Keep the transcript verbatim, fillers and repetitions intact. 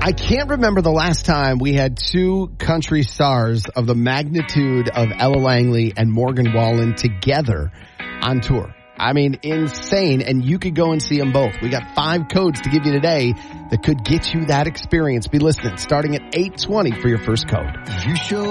I can't remember the last time we had two country stars of the magnitude of Ella Langley and Morgan Wallen together on tour. I mean, insane. And you could go and see them both. We got five codes to give you today that could get you that experience. Be listening starting at eight twenty for your first code. You show